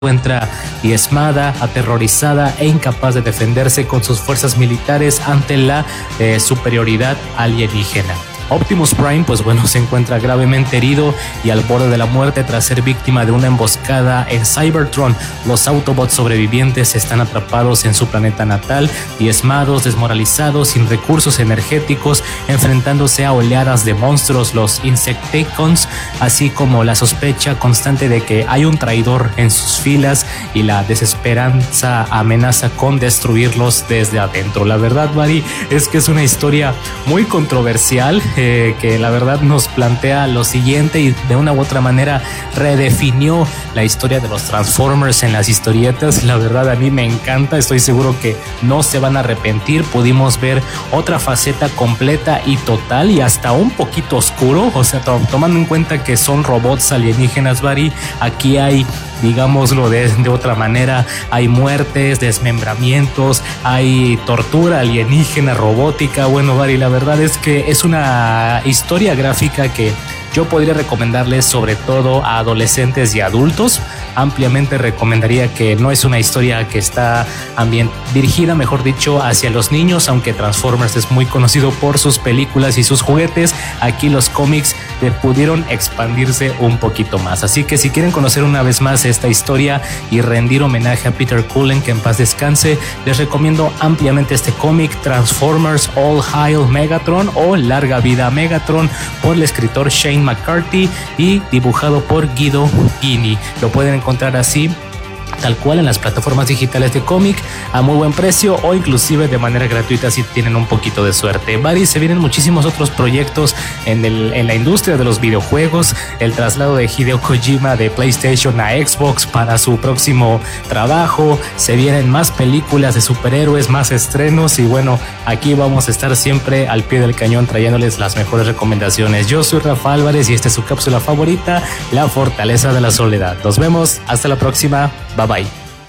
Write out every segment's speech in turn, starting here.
encuentra diezmada, aterrorizada e incapaz de defenderse con sus fuerzas militares ante la superioridad alienígena. Optimus Prime, pues bueno, se encuentra gravemente herido y al borde de la muerte tras ser víctima de una emboscada en Cybertron. Los Autobots sobrevivientes están atrapados en su planeta natal, diezmados, desmoralizados, sin recursos energéticos, enfrentándose a oleadas de monstruos, los Insecticons, así como la sospecha constante de que hay un traidor en sus filas y la desesperanza amenaza con destruirlos desde adentro. La verdad, Mari, es que es una historia muy controversial, que la verdad nos plantea lo siguiente y de una u otra manera redefinió la historia de los Transformers en las historietas. La verdad a mí me encanta, estoy seguro que no se van a arrepentir. Pudimos ver otra faceta completa y total y hasta un poquito oscuro, o sea, tomando en cuenta que son robots alienígenas, Bari, aquí hay, digámoslo de otra manera, hay muertes, desmembramientos, hay tortura alienígena, robótica. Bueno, Bari, la verdad es que es una historia gráfica que yo podría recomendarles sobre todo a adolescentes y adultos. Ampliamente recomendaría que no es una historia que está dirigida, mejor dicho, hacia los niños, aunque Transformers es muy conocido por sus películas y sus juguetes. Aquí los cómics pudieron expandirse un poquito más. Así que si quieren conocer una vez más esta historia y rendir homenaje a Peter Cullen, que en paz descanse, les recomiendo ampliamente este cómic, Transformers All Hail Megatron o Larga Vida Megatron, por el escritor Shane McCarthy y dibujado por Guido Guini. Lo pueden encontrar así, tal cual, en las plataformas digitales de cómic a muy buen precio o inclusive de manera gratuita si tienen un poquito de suerte. Bari, se vienen muchísimos otros proyectos en la industria de los videojuegos, el traslado de Hideo Kojima de PlayStation a Xbox para su próximo trabajo, se vienen más películas de superhéroes, más estrenos y bueno, aquí vamos a estar siempre al pie del cañón trayéndoles las mejores recomendaciones. Yo soy Rafa Álvarez y esta es su cápsula favorita, La Fortaleza de la Soledad. Nos vemos, hasta la próxima, bye bye.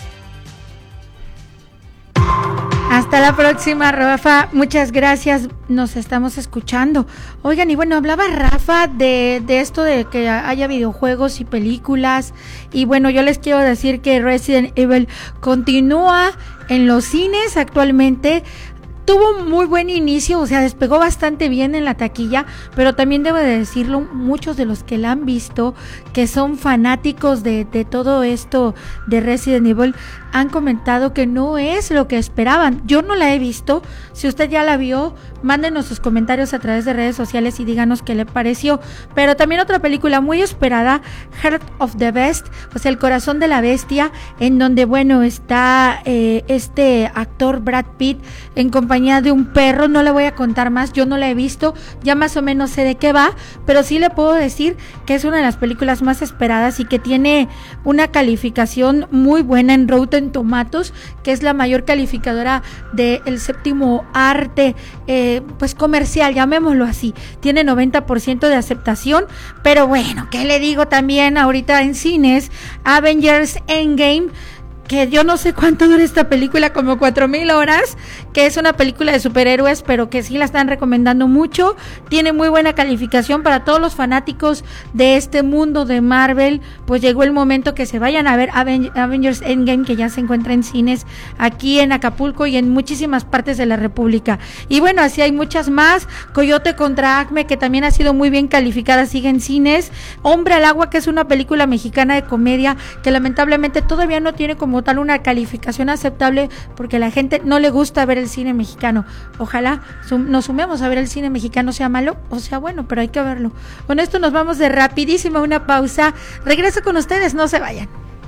Hasta la próxima, Rafa, muchas gracias, nos estamos escuchando. Oigan, y bueno, hablaba Rafa de esto de que haya videojuegos y películas, y bueno, yo les quiero decir que Resident Evil continúa en los cines actualmente. Tuvo muy buen inicio, o sea, despegó bastante bien en la taquilla, pero también debo de decirlo, muchos de los que la han visto, que son fanáticos de todo esto de Resident Evil, han comentado que no es lo que esperaban. Yo no la he visto. Si usted ya la vio, mándenos sus comentarios a través de redes sociales y díganos qué le pareció. Pero también otra película muy esperada, Heart of the Beast, o sea, El Corazón de la Bestia, en donde, bueno, está este actor Brad Pitt en compañía de un perro. No le voy a contar más, yo no la he visto, ya más o menos sé de qué va, pero sí le puedo decir que es una de las películas más esperadas y que tiene una calificación muy buena en Rotten Tomatoes, que es la mayor calificadora del séptimo arte pues comercial, llamémoslo así. Tiene 90% de aceptación, pero bueno, ¿qué le digo? También ahorita en cines, Avengers Endgame, que yo no sé cuánto dura esta película, como 4,000 horas, que es una película de superhéroes, pero que sí la están recomendando mucho. Tiene muy buena calificación para todos los fanáticos de este mundo de Marvel. Pues llegó el momento que se vayan a ver Avengers Endgame, que ya se encuentra en cines aquí en Acapulco y en muchísimas partes de la República. Y bueno, así hay muchas más. Coyote contra Acme, que también ha sido muy bien calificada, sigue en cines. Hombre al Agua, que es una película mexicana de comedia, que lamentablemente todavía no tiene como tal una calificación aceptable, porque a la gente no le gusta ver el cine mexicano. Ojalá nos sumemos a ver el cine mexicano, sea malo o sea bueno, pero hay que verlo. Con esto nos vamos de rapidísimo a una pausa. Regreso con ustedes, no se vayan.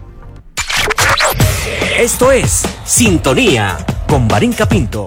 Esto es Sintonía con Varinka Pinto.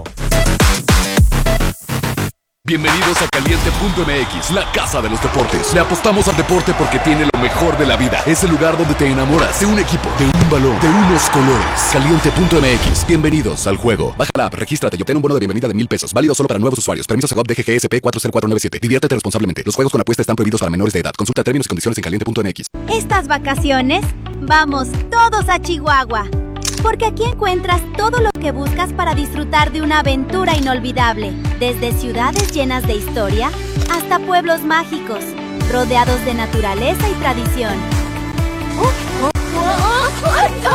Bienvenidos a Caliente.mx, la casa de los deportes. Le apostamos al deporte porque tiene lo mejor de la vida. Es el lugar donde te enamoras de un equipo, de un balón, de unos colores. Caliente.mx, bienvenidos al juego. Baja la app, regístrate y obtén un bono de bienvenida de $1,000. Válido solo para nuevos usuarios. Permiso Segov DGGSP 40497. Diviértete responsablemente. Los juegos con apuesta están prohibidos para menores de edad. Consulta términos y condiciones en Caliente.mx. Estas vacaciones, vamos todos a Chihuahua. Porque aquí encuentras todo lo que buscas para disfrutar de una aventura inolvidable. Desde ciudades llenas de historia hasta pueblos mágicos, rodeados de naturaleza y tradición. ¡Oh, no!